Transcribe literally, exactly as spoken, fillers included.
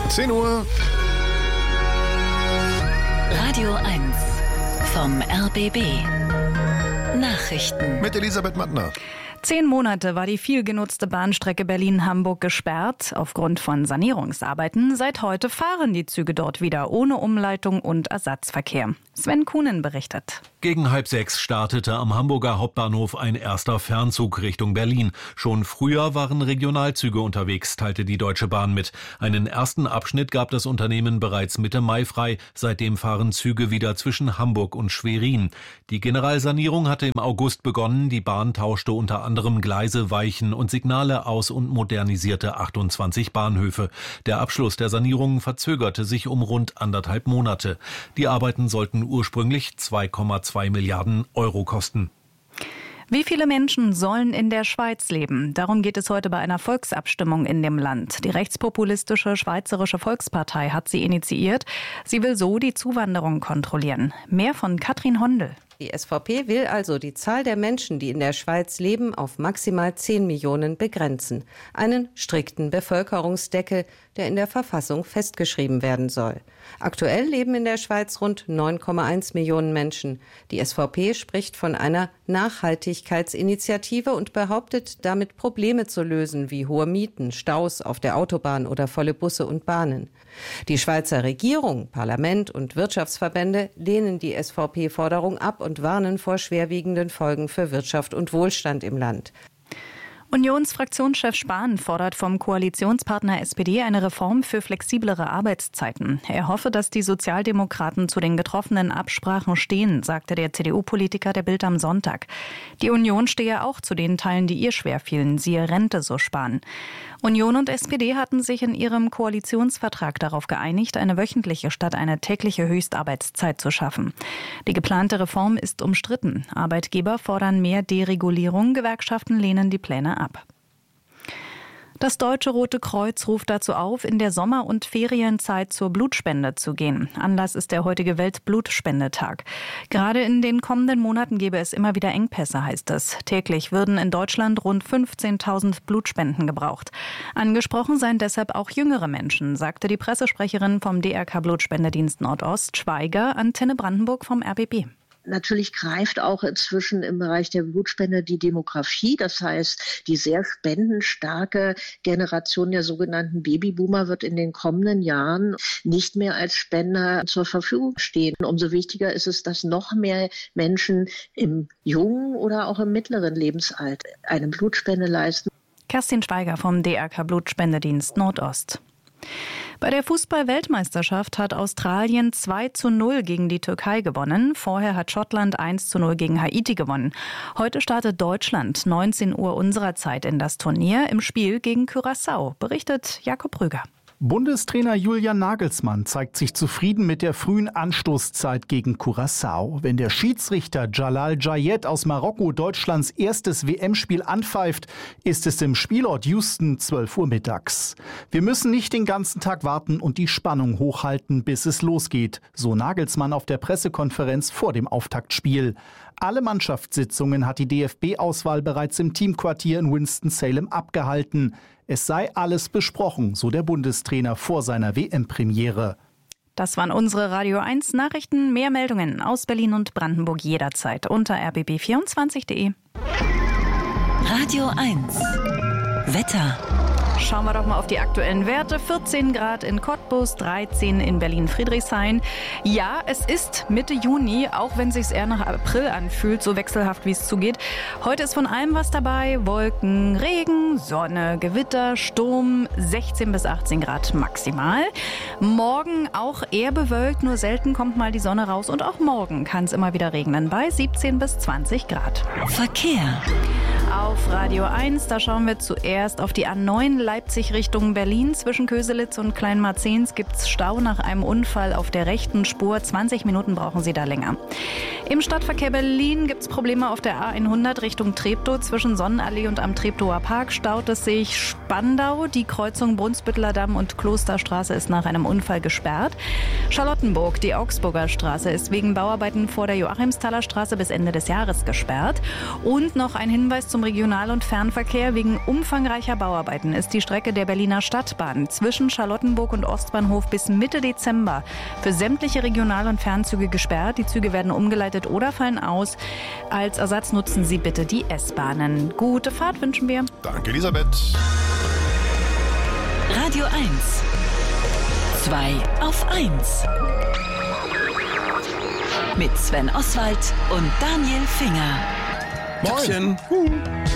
zehn Uhr. Radio eins vom R B B. Nachrichten. Mit Elisabeth Mattner. Zehn Monate war die viel genutzte Bahnstrecke Berlin-Hamburg gesperrt aufgrund von Sanierungsarbeiten. Seit heute fahren die Züge dort wieder ohne Umleitung und Ersatzverkehr. Sven Kuhnen berichtet. Gegen halb sechs startete am Hamburger Hauptbahnhof ein erster Fernzug Richtung Berlin. Schon früher waren Regionalzüge unterwegs, teilte die Deutsche Bahn mit. Einen ersten Abschnitt gab das Unternehmen bereits Mitte Mai frei. Seitdem fahren Züge wieder zwischen Hamburg und Schwerin. Die Generalsanierung hatte im August begonnen. Die Bahn tauschte unter anderem Gleise, Weichen und Signale aus und modernisierte achtundzwanzig Bahnhöfe. Der Abschluss der Sanierung verzögerte sich um rund anderthalb Monate. Die Arbeiten sollten ursprünglich zwei Komma zwei Milliarden Euro kosten. Wie viele Menschen sollen in der Schweiz leben? Darum geht es heute bei einer Volksabstimmung in dem Land. Die rechtspopulistische Schweizerische Volkspartei hat sie initiiert. Sie will so die Zuwanderung kontrollieren. Mehr von Katrin Hondel. Die S V P will also die Zahl der Menschen, die in der Schweiz leben, auf maximal zehn Millionen begrenzen. Einen strikten Bevölkerungsdeckel, der in der Verfassung festgeschrieben werden soll. Aktuell leben in der Schweiz rund neun Komma eins Millionen Menschen. Die S V P spricht von einer Nachhaltigkeitsinitiative und behauptet, damit Probleme zu lösen, wie hohe Mieten, Staus auf der Autobahn oder volle Busse und Bahnen. Die Schweizer Regierung, Parlament und Wirtschaftsverbände lehnen die S V P-Forderung ab und warnen vor schwerwiegenden Folgen für Wirtschaft und Wohlstand im Land. Unionsfraktionschef Spahn fordert vom Koalitionspartner S P D eine Reform für flexiblere Arbeitszeiten. Er hoffe, dass die Sozialdemokraten zu den getroffenen Absprachen stehen, sagte der C D U-Politiker der Bild am Sonntag. Die Union stehe auch zu den Teilen, die ihr schwerfielen, siehe Rente, so Spahn. Union und S P D hatten sich in ihrem Koalitionsvertrag darauf geeinigt, eine wöchentliche statt eine tägliche Höchstarbeitszeit zu schaffen. Die geplante Reform ist umstritten. Arbeitgeber fordern mehr Deregulierung, Gewerkschaften lehnen die Pläne ab. Das Deutsche Rote Kreuz ruft dazu auf, in der Sommer- und Ferienzeit zur Blutspende zu gehen. Anlass ist der heutige Weltblutspendetag. Gerade in den kommenden Monaten gäbe es immer wieder Engpässe, heißt es. Täglich würden in Deutschland rund fünfzehntausend Blutspenden gebraucht. Angesprochen seien deshalb auch jüngere Menschen, sagte die Pressesprecherin vom D R K Blutspendedienst Nordost, Schweiger, Antenne Brandenburg vom R B B. Natürlich greift auch inzwischen im Bereich der Blutspende die Demografie. Das heißt, die sehr spendenstarke Generation der sogenannten Babyboomer wird in den kommenden Jahren nicht mehr als Spender zur Verfügung stehen. Umso wichtiger ist es, dass noch mehr Menschen im jungen oder auch im mittleren Lebensalter eine Blutspende leisten. Kerstin Schweiger vom D R K Blutspendedienst Nordost. Bei der Fußball-Weltmeisterschaft hat Australien zwei zu null gegen die Türkei gewonnen. Vorher hat Schottland eins zu null gegen Haiti gewonnen. Heute startet Deutschland neunzehn Uhr unserer Zeit in das Turnier im Spiel gegen Curaçao, berichtet Jakob Rüger. Bundestrainer Julian Nagelsmann zeigt sich zufrieden mit der frühen Anstoßzeit gegen Curaçao. Wenn der Schiedsrichter Jalal Jayed aus Marokko Deutschlands erstes W M-Spiel anpfeift, ist es im Spielort Houston zwölf Uhr mittags. Wir müssen nicht den ganzen Tag warten und die Spannung hochhalten, bis es losgeht, so Nagelsmann auf der Pressekonferenz vor dem Auftaktspiel. Alle Mannschaftssitzungen hat die D F B-Auswahl bereits im Teamquartier in Winston-Salem abgehalten. Es sei alles besprochen, so der Bundestrainer vor seiner W M-Premiere. Das waren unsere Radio eins Nachrichten. Mehr Meldungen aus Berlin und Brandenburg jederzeit unter r b b vierundzwanzig punkt de. Radio eins Wetter. Schauen wir doch mal auf die aktuellen Werte. vierzehn Grad in Cottbus, dreizehn in Berlin-Friedrichshain. Ja, es ist Mitte Juni, auch wenn es sich eher nach April anfühlt, so wechselhaft wie es zugeht. Heute ist von allem was dabei. Wolken, Regen, Sonne, Gewitter, Sturm, sechzehn bis achtzehn Grad maximal. Morgen auch eher bewölkt, nur selten kommt mal die Sonne raus. Und auch morgen kann es immer wieder regnen bei siebzehn bis zwanzig Grad. Verkehr. Auf Radio eins, da schauen wir zuerst auf die A neun Leipzig Richtung Berlin. Zwischen Köselitz und Kleinmarzens gibt es Stau nach einem Unfall auf der rechten Spur. zwanzig Minuten brauchen Sie da länger. Im Stadtverkehr Berlin gibt es Probleme auf der A hundert Richtung Treptow. Zwischen Sonnenallee und am Treptower Park staut es sich. Spandau, die Kreuzung Brunsbütteler Damm und Klosterstraße ist nach einem Unfall gesperrt. Charlottenburg, die Augsburger Straße ist wegen Bauarbeiten vor der Joachimsthaler Straße bis Ende des Jahres gesperrt. Und noch ein Hinweis zum Regional- und Fernverkehr. Wegen umfangreicher Bauarbeiten ist die Strecke der Berliner Stadtbahn zwischen Charlottenburg und Ostbahnhof bis Mitte Dezember für sämtliche Regional- und Fernzüge gesperrt. Die Züge werden umgeleitet oder fallen aus. Als Ersatz nutzen Sie bitte die S-Bahnen. Gute Fahrt wünschen wir. Danke, Elisabeth. Radio eins. zwei auf eins. Mit Sven Oswald und Daniel Finger. Moin.